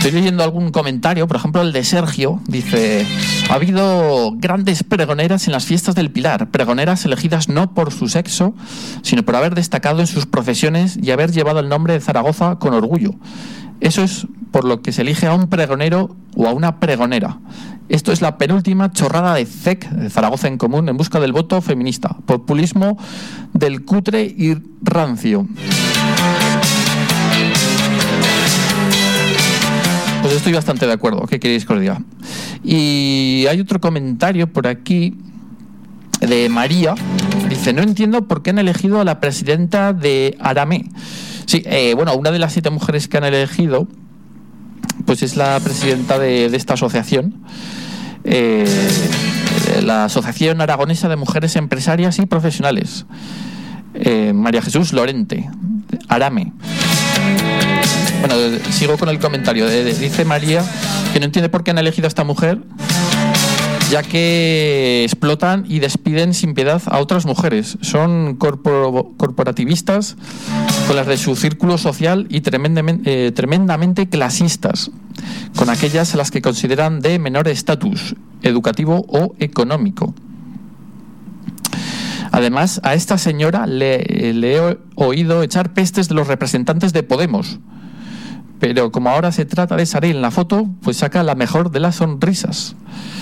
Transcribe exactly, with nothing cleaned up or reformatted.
Estoy leyendo algún comentario, por ejemplo el de Sergio, dice: ha habido grandes pregoneras en las fiestas del Pilar, pregoneras elegidas no por su sexo, sino por haber destacado en sus profesiones y haber llevado el nombre de Zaragoza con orgullo. Eso es por lo que se elige a un pregonero o a una pregonera. Esto es la penúltima chorrada de C E C, de Zaragoza en Común, en busca del voto feminista. Populismo del cutre y rancio. Pues estoy bastante de acuerdo. ¿Qué queréis que os diga? Y hay otro comentario por aquí de María. Dice: no entiendo por qué han elegido a la presidenta de Aramé. Sí, eh, bueno, una de las siete mujeres que han elegido pues es la presidenta de, de esta asociación, eh, la Asociación Aragonesa de Mujeres Empresarias y Profesionales, eh, María Jesús Lorente, Arame. Bueno, sigo con el comentario. Eh, dice María que no entiende por qué han elegido a esta mujer, ya que explotan y despiden sin piedad a otras mujeres. Son corpor- corporativistas con las de su círculo social y tremendamente, eh, tremendamente clasistas, con aquellas a las que consideran de menor estatus educativo o económico. Además, a esta señora le, le he oído echar pestes de los representantes de Podemos, pero como ahora se trata de salir en la foto, pues saca la mejor de las sonrisas.